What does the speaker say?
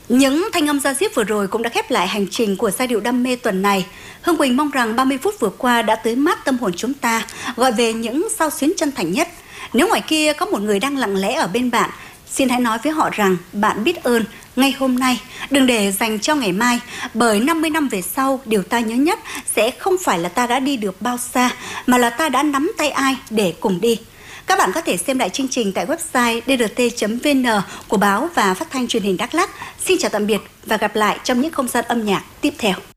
Những thanh âm da diết vừa rồi cũng đã khép lại hành trình của giai điệu đam mê tuần này. Hương Quỳnh mong rằng 30 phút vừa qua đã tưới mát tâm hồn chúng ta, gọi về những xao xuyến chân thành nhất. Nếu ngoài kia có một người đang lặng lẽ ở bên bạn, xin hãy nói với họ rằng bạn biết ơn ngay hôm nay, đừng để dành cho ngày mai, bởi 50 năm về sau, điều ta nhớ nhất sẽ không phải là ta đã đi được bao xa, mà là ta đã nắm tay ai để cùng đi. Các bạn có thể xem lại chương trình tại website drt.vn của báo và phát thanh truyền hình Đắk Lắk. Xin chào tạm biệt và gặp lại trong những không gian âm nhạc tiếp theo.